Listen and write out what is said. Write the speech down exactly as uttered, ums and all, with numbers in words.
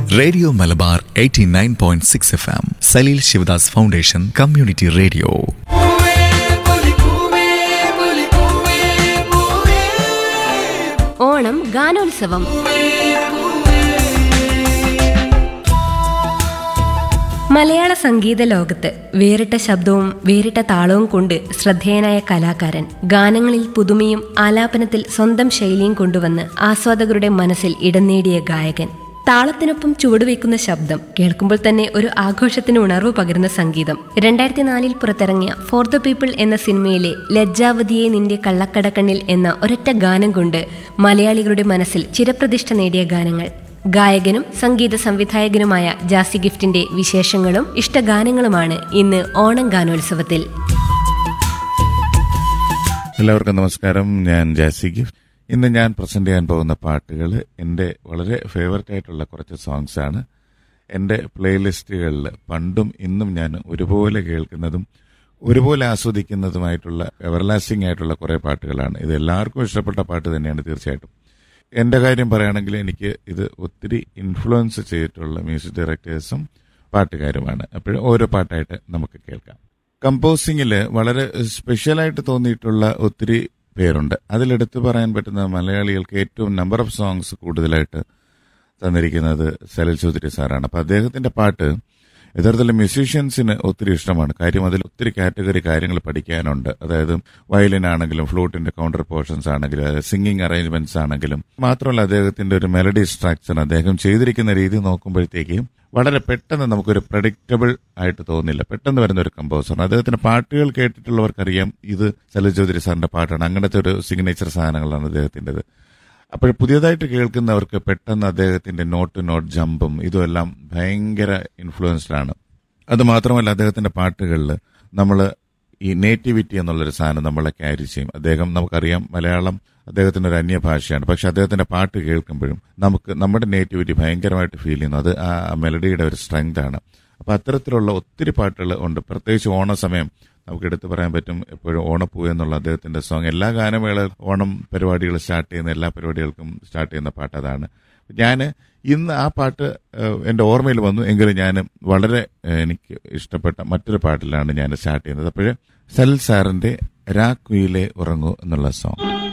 Radio Malabar eighty nine point six F M Saleel Sivadas foundation community radio. Onam ഗാനോത്സവം. മലയാള സംഗീത ലോകത്ത് വേറിട്ട ശബ്ദവും വേറിട്ട താളവും കൊണ്ട് ശ്രദ്ധേയനായ കലാകാരൻ, ഗാനങ്ങളിൽ പുതുമയും ആലാപനത്തിൽ സ്വന്തം ശൈലിയും കൊണ്ടുവന്ന് ആസ്വാദകരുടെ മനസ്സിൽ ഇടം നേടിയ ഗായകൻ. താളത്തിനൊപ്പം ചുവടുവെക്കുന്ന ശബ്ദം, കേൾക്കുമ്പോൾ തന്നെ ഒരു ആഘോഷത്തിന് ഉണർവ് പകരുന്ന സംഗീതം. രണ്ടായിരത്തി നാലിൽ പുറത്തിറങ്ങിയ ഫോർ ദ പീപ്പിൾ എന്ന സിനിമയിലെ ലജ്ജാവതിയെ നിന്റെ കള്ളക്കടക്കണ്ണിൽ എന്ന ഒരൊറ്റ ഗാനം കൊണ്ട് മലയാളികളുടെ മനസ്സിൽ ചിരപ്രതിഷ്ഠ നേടിയ ഗാനങ്ങൾ. ഗായകനും സംഗീത സംവിധായകനുമായ ജാസി ഗിഫ്റ്റിന്റെ വിശേഷങ്ങളും ഇഷ്ടഗാനങ്ങളുമാണ് ഇന്ന് ഓണം ഗാനോത്സവത്തിൽ. എല്ലാവർക്കും നമസ്കാരം. ഞാൻ ജാസി ഗിഫ്റ്റ്. ഇന്ന് ഞാൻ പ്രസന്റ് ചെയ്യാൻ പോകുന്ന പാട്ടുകൾ എൻ്റെ വളരെ ഫേവററ്റ് ആയിട്ടുള്ള കുറച്ച് സോങ്സ് ആണ്. എൻ്റെ പ്ലേലിസ്റ്റുകളിൽ പണ്ടും ഇന്നും ഞാൻ ഒരുപോലെ കേൾക്കുന്നതും ഒരുപോലെ ആസ്വദിക്കുന്നതുമായിട്ടുള്ള എവർലാസ്റ്റിംഗ് ആയിട്ടുള്ള കുറേ പാട്ടുകളാണ്. ഇത് എല്ലാവർക്കും ഇഷ്ടപ്പെട്ട പാട്ട് തന്നെയാണ് തീർച്ചയായിട്ടും. എൻ്റെ കാര്യം പറയുകയാണെങ്കിൽ എനിക്ക് ഇത് ഒത്തിരി ഇൻഫ്ലുവൻസ് ചെയ്തിട്ടുള്ള മ്യൂസിക് ഡയറക്ടേഴ്സും പാട്ടുകാരുമാണ്. അപ്പോഴും ഓരോ പാട്ടായിട്ട് നമുക്ക് കേൾക്കാം. കമ്പോസിങ്ങിൽ വളരെ സ്പെഷ്യലായിട്ട് തോന്നിയിട്ടുള്ള ഒത്തിരി പേരുണ്ട്. അതിലെടുത്ത് പറയാൻ പറ്റുന്ന മലയാളികൾക്ക് ഏറ്റവും നമ്പർ ഓഫ് സോങ്സ് കൂടുതലായിട്ട് തന്നിരിക്കുന്നത് സലിൽ ചൗധരി സാറാണ്. അപ്പം അദ്ദേഹത്തിൻ്റെ പാട്ട് യഥാർത്ഥത്തിൽ മ്യൂസീഷ്യൻസിന് ഒത്തിരി ഇഷ്ടമാണ്. കാര്യം അതിൽ ഒത്തിരി കാറ്റഗറി കാര്യങ്ങൾ പഠിക്കാനുണ്ട്. അതായത് വയലിൻ ആണെങ്കിലും ഫ്ലൂട്ടിന്റെ കൗണ്ടർ പോർഷൻസ് ആണെങ്കിലും സിംഗിങ് അറേഞ്ച്മെന്റ്സ് ആണെങ്കിലും, മാത്രമല്ല അദ്ദേഹത്തിന്റെ ഒരു മെലഡി സ്ട്രക്ചർ അദ്ദേഹം ചെയ്തിരിക്കുന്ന രീതി നോക്കുമ്പോഴത്തേക്കും വളരെ പെട്ടെന്ന് നമുക്കൊരു പ്രഡിക്റ്റബിൾ ആയിട്ട് തോന്നില്ല. പെട്ടെന്ന് വരുന്ന ഒരു കമ്പോസർ. അദ്ദേഹത്തിന്റെ പാട്ടുകൾ കേട്ടിട്ടുള്ളവർക്കറിയാം ഇത് സലിൽ ചൗധരി സാറിന്റെ പാട്ടാണ്. അങ്ങനത്തെ ഒരു സിഗ്നേച്ചർ സാധനങ്ങളാണ് അദ്ദേഹത്തിൻ്റെത്. അപ്പോൾ പുതിയതായിട്ട് കേൾക്കുന്നവർക്ക് പെട്ടെന്ന് അദ്ദേഹത്തിന്റെ നോട്ട് ടു നോട്ട് ജമ്പും ഇതുമെല്ലാം ഭയങ്കര ഇൻഫ്ലുവൻസ്ഡ് ആണ്. അത് മാത്രമല്ല അദ്ദേഹത്തിന്റെ പാട്ടുകളിൽ നമ്മൾ ഈ നേറ്റിവിറ്റി എന്നുള്ളൊരു സാധനം നമ്മളെ ക്യാരി ചെയ്യും. അദ്ദേഹം നമുക്കറിയാം മലയാളം അദ്ദേഹത്തിന്റെ ഒരു അന്യഭാഷയാണ്. പക്ഷെ അദ്ദേഹത്തിന്റെ പാട്ട് കേൾക്കുമ്പോഴും നമുക്ക് നമ്മുടെ നേറ്റിവിറ്റി ഭയങ്കരമായിട്ട് ഫീൽ ചെയ്യുന്നു. അത് ആ മെലഡിയുടെ ഒരു സ്ട്രെങ്ത് ആണ്. അപ്പം അത്തരത്തിലുള്ള ഒത്തിരി പാട്ടുകൾ ഉണ്ട്. പ്രത്യേകിച്ച് ഓണസമയം നമുക്ക് എടുത്തു പറയാൻ പറ്റും. എപ്പോഴും ഓണപ്പൂ എന്നുള്ള അദ്ദേഹത്തിന്റെ സോങ് എല്ലാ ഗാനമേള ഓണം പരിപാടികൾ സ്റ്റാർട്ട് ചെയ്യുന്ന എല്ലാ പരിപാടികൾക്കും സ്റ്റാർട്ട് ചെയ്യുന്ന പാട്ട് അതാണ്. ഞാൻ ഇന്ന് ആ പാട്ട് എൻ്റെ ഓർമ്മയിൽ വന്നു എങ്കിലും ഞാൻ വളരെ എനിക്ക് ഇഷ്ടപ്പെട്ട മറ്റൊരു പാട്ടിലാണ് ഞാൻ സ്റ്റാർട്ട് ചെയ്യുന്നത്. അപ്പോഴേ സലിൽ സാറിന്റെ രാക്കുയിലെ ഉറങ്ങൂ എന്നുള്ള സോങ്.